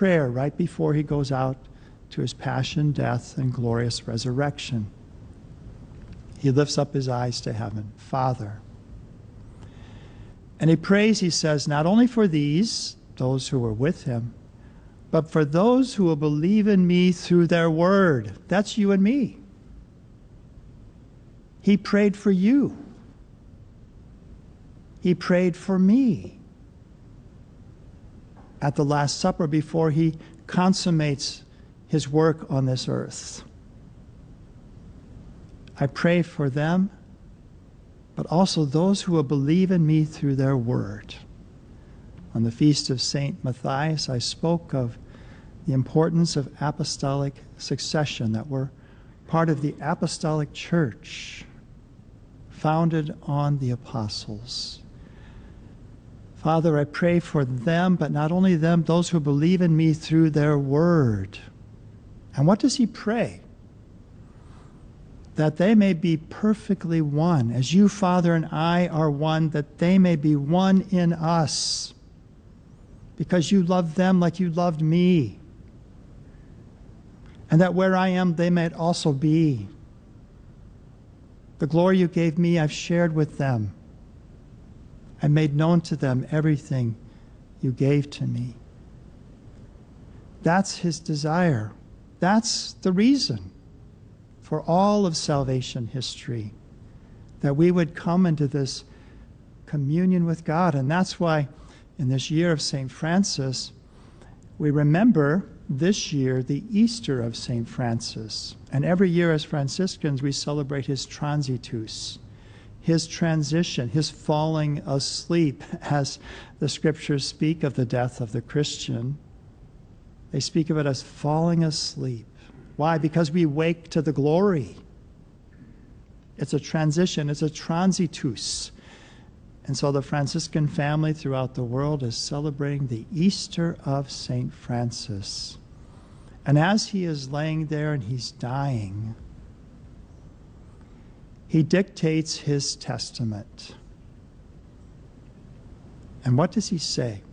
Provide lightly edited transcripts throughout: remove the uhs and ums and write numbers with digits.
prayer right before he goes out to his passion, death, and glorious resurrection. He lifts up his eyes to heaven, Father. And he prays, he says, not only for these, those who were with him, but for those who will believe in me through their word. That's you and me. He prayed for you. He prayed for me at the Last Supper before he consummates his work on this earth. I pray for them, but also those who will believe in me through their word. On the feast of St. Matthias, I spoke of the importance of apostolic succession, that we're part of the apostolic church founded on the apostles. Father, I pray for them, but not only them, those who believe in me through their word. And what does he pray? That they may be perfectly one, as you, Father, and I are one, that they may be one in us, because you loved them like you loved me. And that where I am, they may also be. The glory you gave me, I've shared with them. I made known to them everything you gave to me. That's his desire. That's the reason for all of salvation history, that we would come into this communion with God. And that's why in this year of St. Francis, we remember this year the Easter of St. Francis. And every year as Franciscans, we celebrate his transitus, his transition, his falling asleep, as the scriptures speak of the death of the Christian. They speak of it as falling asleep. Why? Because we wake to the glory. It's a transition, it's a transitus. And so the Franciscan family throughout the world is celebrating the Easter of St. Francis. And as he is laying there and he's dying, he dictates his testament. And what does he say?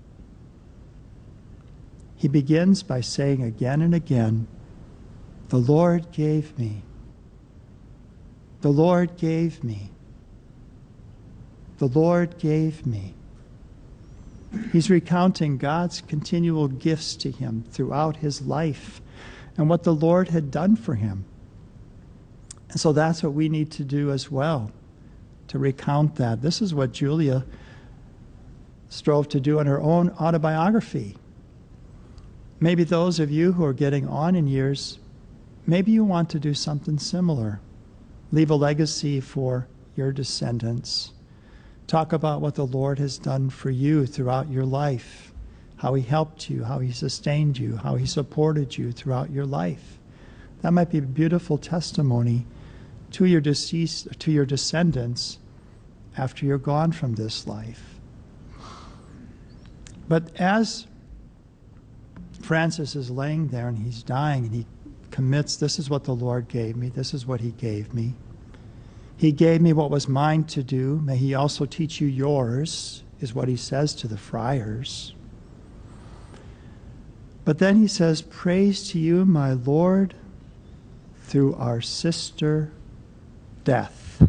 He begins by saying again and again, the Lord gave me. The Lord gave me. The Lord gave me. He's recounting God's continual gifts to him throughout his life and what the Lord had done for him. And so that's what we need to do as well, to recount that. This is what Julia strove to do in her own autobiography. Maybe those of you who are getting on in years, maybe you want to do something similar. Leave a legacy for your descendants. Talk about what the Lord has done for you throughout your life, how he helped you, how he sustained you, how he supported you throughout your life. That might be a beautiful testimony to your descendants after you're gone from this life. But as Francis is laying there and he's dying and he commits, this is what the Lord gave me, this is what he gave me. He gave me what was mine to do. May he also teach you yours, is what he says to the friars. But then he says, praise to you, my Lord, through our sister, death.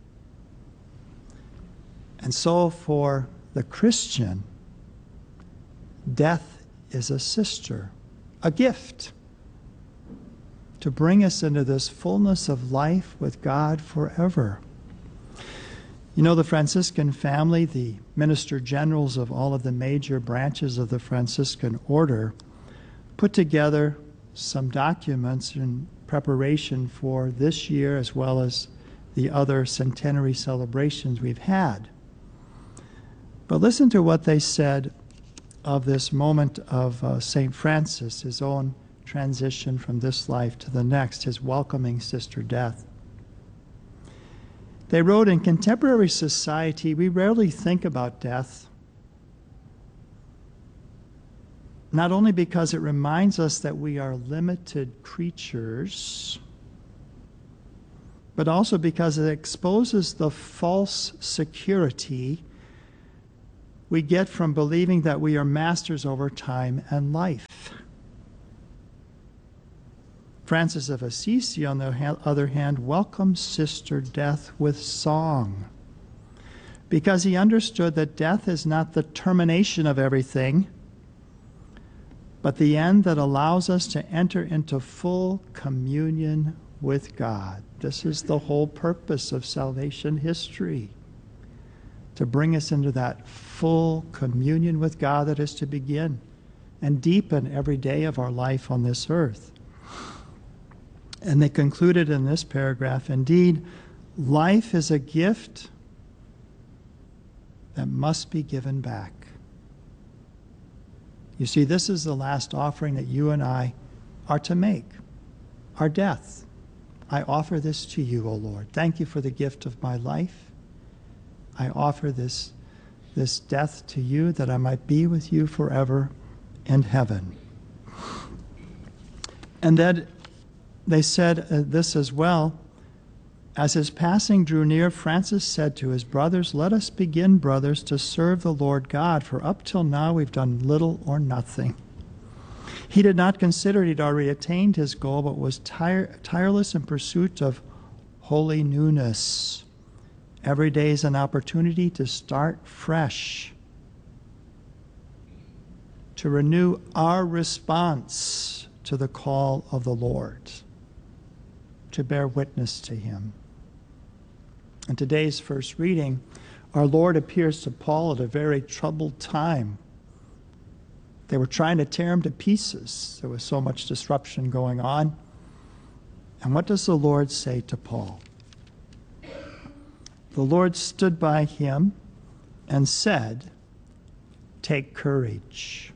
And so for the Christian, death is a sister, a gift, to bring us into this fullness of life with God forever. You know, the Franciscan family, the minister generals of all of the major branches of the Franciscan order, put together some documents in preparation for this year as well as the other centenary celebrations we've had. But listen to what they said of this moment of St. Francis, his own transition from this life to the next, his welcoming sister death. They wrote, in contemporary society, we rarely think about death, not only because it reminds us that we are limited creatures, but also because it exposes the false security we get from believing that we are masters over time and life. Francis of Assisi, on the other hand, welcomed Sister Death with song, because he understood that death is not the termination of everything, but the end that allows us to enter into full communion with God. This is the whole purpose of salvation history, to bring us into that full communion with God that is to begin and deepen every day of our life on this earth. And they concluded in this paragraph, indeed, life is a gift that must be given back. You see, this is the last offering that you and I are to make, our death. I offer this to you, O Lord. Thank you for the gift of my life. I offer this death to you that I might be with you forever in heaven. And then they said this as well. As his passing drew near, Francis said to his brothers, "Let us begin, brothers, to serve the Lord God, for up till now we've done little or nothing." He did not consider he'd already attained his goal, but was tireless in pursuit of holy newness. Every day is an opportunity to start fresh, to renew our response to the call of the Lord, to bear witness to him. In today's first reading, our Lord appears to Paul at a very troubled time. They were trying to tear him to pieces. There was so much disruption going on. And what does the Lord say to Paul? The Lord stood by him and said, "Take courage.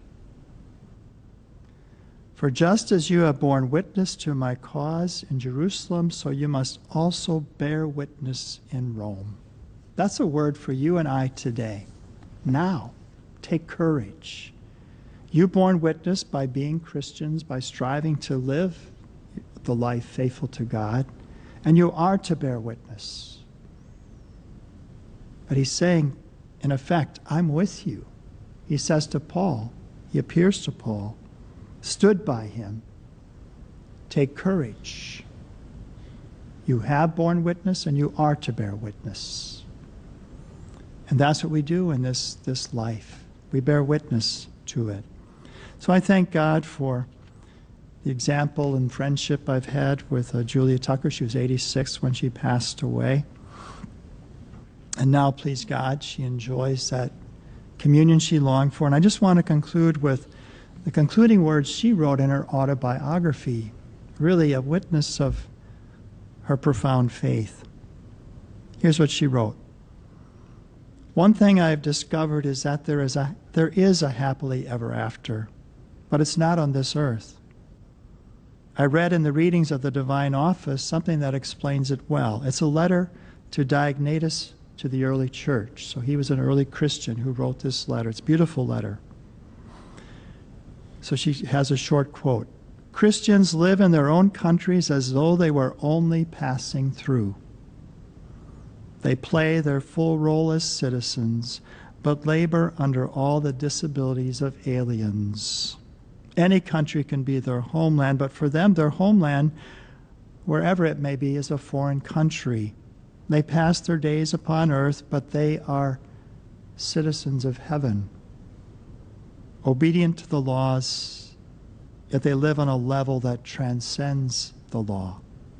For just as you have borne witness to my cause in Jerusalem, so you must also bear witness in Rome." That's a word for you and I today. Now, take courage. You borne witness by being Christians, by striving to live the life faithful to God, and you are to bear witness. But he's saying, in effect, I'm with you. He says to Paul, he appears to Paul, stood by him, take courage. You have borne witness and you are to bear witness. And that's what we do in this life. We bear witness to it. So I thank God for the example and friendship I've had with Julia Tucker. She was 86 when she passed away. And now, please God, she enjoys that communion she longed for. And I just want to conclude with the concluding words she wrote in her autobiography, really a witness of her profound faith. Here's what she wrote. "One thing I have discovered is that there is a happily ever after, but it's not on this earth. I read in the readings of the Divine Office something that explains it well. It's a letter to Diognetus to the early church." So he was an early Christian who wrote this letter. It's a beautiful letter. So she has a short quote. "Christians live in their own countries as though they were only passing through. They play their full role as citizens, but labor under all the disabilities of aliens. Any country can be their homeland, but for them, their homeland, wherever it may be, is a foreign country. They pass their days upon earth, but they are citizens of heaven, obedient to the laws, yet they live on a level that transcends the law."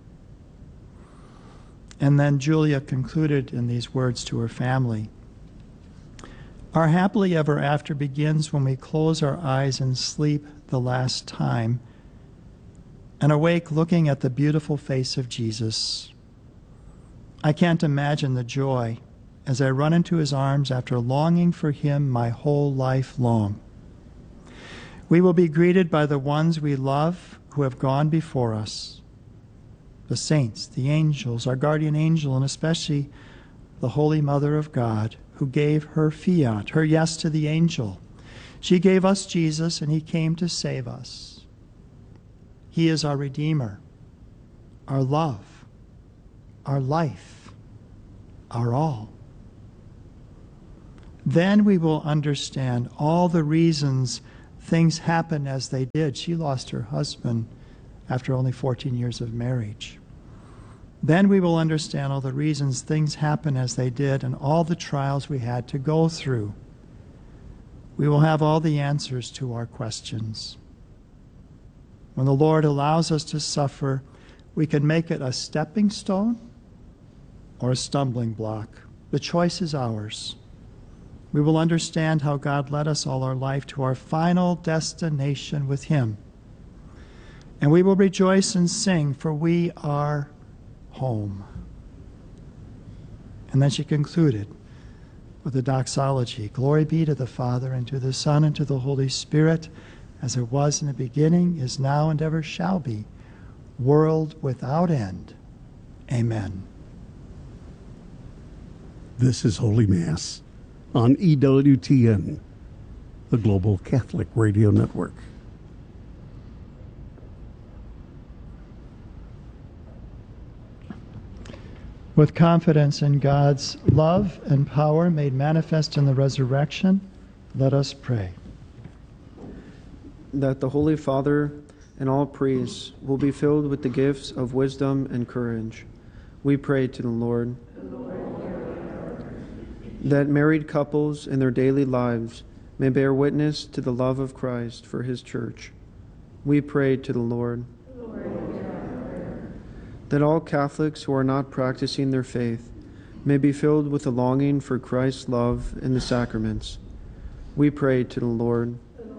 And then Julia concluded in these words to her family. "Our happily ever after begins when we close our eyes in sleep the last time and awake looking at the beautiful face of Jesus. I can't imagine the joy as I run into his arms after longing for him my whole life long. We will be greeted by the ones we love who have gone before us, the saints, the angels, our guardian angel, and especially the Holy Mother of God, who gave her fiat, her yes to the angel. She gave us Jesus, and he came to save us. He is our Redeemer, our love, our life, our all. Then we will understand all the reasons things happen as they did. She lost her husband after only 14 years of marriage. Then we will understand all the reasons things happen as they did and all the trials we had to go through. We will have all the answers to our questions. When the Lord allows us to suffer, we can make it a stepping stone or a stumbling block. The choice is ours. We will understand how God led us all our life to our final destination with Him. And we will rejoice and sing, for we are home. And then she concluded with the doxology. Glory be to the Father, and to the Son, and to the Holy Spirit, as it was in the beginning, is now, and ever shall be, world without end. Amen. This is Holy Mass on EWTN, the Global Catholic Radio Network. With confidence in God's love and power made manifest in the resurrection, let us pray. That the Holy Father and all priests will be filled with the gifts of wisdom and courage. We pray to the Lord. That married couples in their daily lives may bear witness to the love of Christ for His church. We pray to the Lord. That all Catholics who are not practicing their faith may be filled with a longing for Christ's love in the sacraments. We pray to the Lord.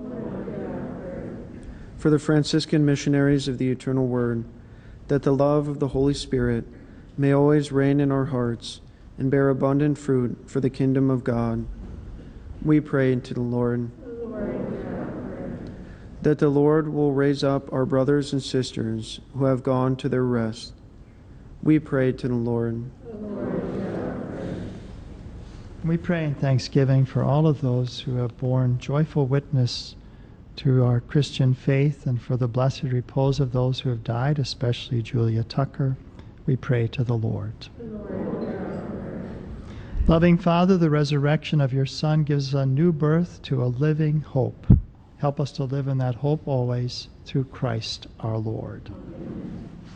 For the Franciscan missionaries of the Eternal Word, that the love of the Holy Spirit may always reign in our hearts and bear abundant fruit for the kingdom of God. We pray to the Lord. That the Lord will raise up our brothers and sisters who have gone to their rest. We pray to the Lord. We pray in thanksgiving for all of those who have borne joyful witness to our Christian faith and for the blessed repose of those who have died, especially Julia Tucker. We pray to the Lord. Loving Father, the resurrection of your Son gives a new birth to a living hope. Help us to live in that hope always through Christ our Lord.